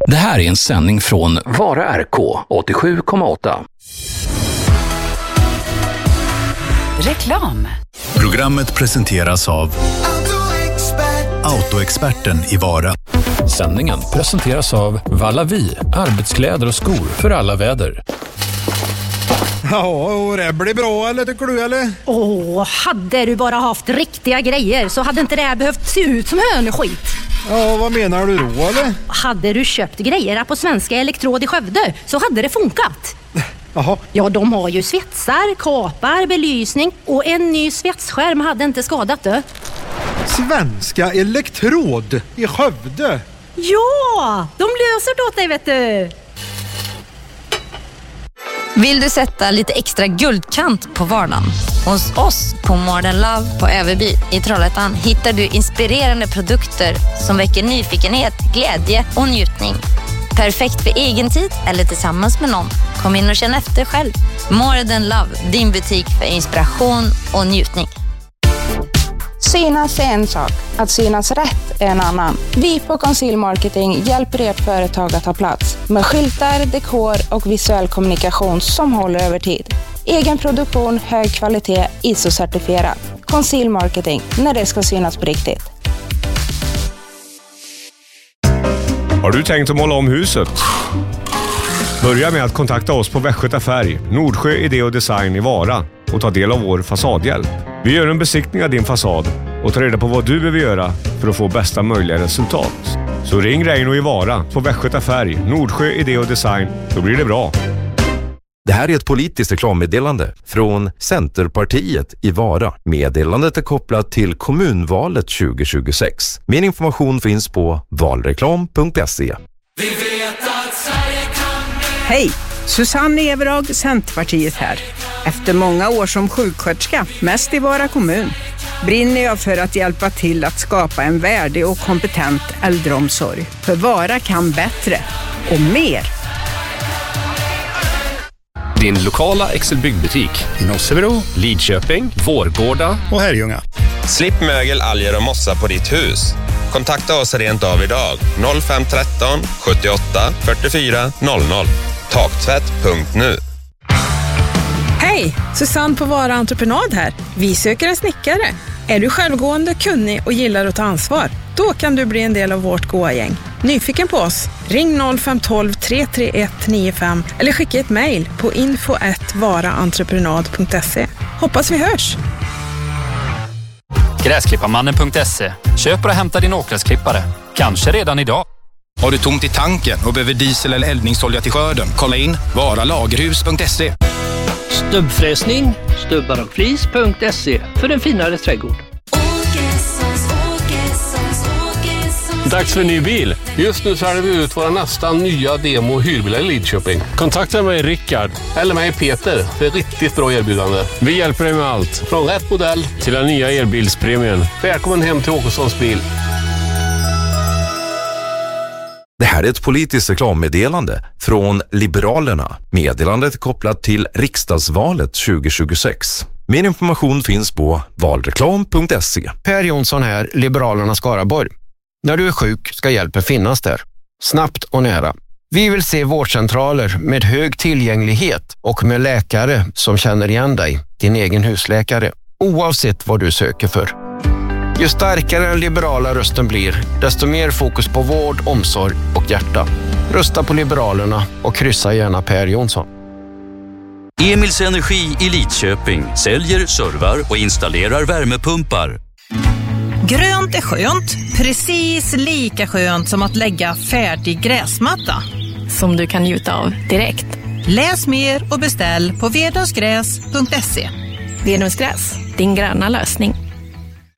Det här är en sändning från Vara RK 87,8. Reklam. Programmet presenteras av Autoexperten i Vara. Sändningen presenteras av Vallavi, arbetskläder och skor för alla väder. Ja, och det blir bra, eller tycker du, eller? Hade du bara haft riktiga grejer så hade inte det här behövt se ut som hönskit. Ja, vad menar du då, eller? Hade du köpt grejer på Svenska Elektrod i Skövde så hade det funkat. Jaha. Ja, de har ju svetsar, kapar, belysning och en ny svetsskärm hade inte skadat det. Svenska Elektrod i Skövde? Ja, de löser det åt dig, vet du. Vill du sätta lite extra guldkant på vardagen? Hos oss på Modern Love på Överby i Trollhättan hittar du inspirerande produkter som väcker nyfikenhet, glädje och njutning. Perfekt för egen tid eller tillsammans med någon. Kom in och känn efter själv. Modern Love, din butik för inspiration och njutning. Synas är en sak, att synas rätt är en annan. Vi på Conceal Marketing hjälper ert företag att ta plats med skyltar, dekor och visuell kommunikation som håller över tid. Egen produktion, hög kvalitet, ISO-certifierat. Conceal Marketing, när det ska synas på riktigt. Har du tänkt att måla om huset? Börja med att kontakta oss på Västgöta Färg, Nordsjö Idé och Design i Vara och ta del av vår fasadhjälp. Vi gör en besiktning av din fasad och tar reda på vad du behöver göra för att få bästa möjliga resultat. Så ring Reino i Vara på Västgöta Färg, Nordsjö Idé och Design, då blir det bra. Det här är ett politiskt reklammeddelande från Centerpartiet i Vara. Meddelandet är kopplat till kommunvalet 2026. Mer information finns på valreklam.se. Hej, Susanne Everag, Centerpartiet här. Efter många år som sjuksköterska, mest i Vara kommun, brinner jag för att hjälpa till att skapa en värdig och kompetent äldreomsorg. För Vara kan bättre och mer. Din lokala Excel-byggbutik i Nossebro, Lidköping, Vårgårda och Herrljunga. Slipp mögel, alger och mossa på ditt hus. Kontakta oss rent av idag. 0513 78 44 00. Taktvätt.nu. Hej, Susanne på Vara Entreprenad här. Vi söker en snickare. Är du självgående, kunnig och gillar att ta ansvar? Då kan du bli en del av vårt goa gäng. Nyfiken på oss? Ring 0512 331 95 eller skicka ett mejl på info@varaentreprenad.se. Hoppas vi hörs! Gräsklipparmannen.se. Köp och hämta din åkgräsklippare. Kanske redan idag. Har du tomt i tanken och behöver diesel eller eldningsolja till skörden? Kolla in varalagerhus.se. Stubbfräsning, stubbarochflis.se för en finare trädgård. Dags för en ny bil. Just nu säljer vi ut våra nästan nya demo- och hyrbilar i Lidköping. Kontakta mig Rickard eller mig Peter för ett riktigt bra erbjudande. Vi hjälper dig med allt. Från rätt modell till den nya elbilspremien. Välkommen hem till Åkessons bil. Det här är ett politiskt reklammeddelande från Liberalerna. Meddelandet är kopplat till riksdagsvalet 2026. Mer information finns på valreklam.se. Per Jonsson här, Liberalerna Skaraborg. När du är sjuk ska hjälpen finnas där. Snabbt och nära. Vi vill se vårdcentraler med hög tillgänglighet och med läkare som känner igen dig, din egen husläkare, oavsett vad du söker för. Ju starkare den liberala rösten blir, desto mer fokus på vård, omsorg och hjärta. Rösta på Liberalerna och kryssa gärna Per Jonsson. Emils Energi i Lidköping säljer, servar och installerar värmepumpar. Grönt är skönt, precis lika skönt som att lägga färdig gräsmatta. Som du kan njuta av direkt. Läs mer och beställ på vedungsgräs.se. Vedungsgräs, din gröna lösning.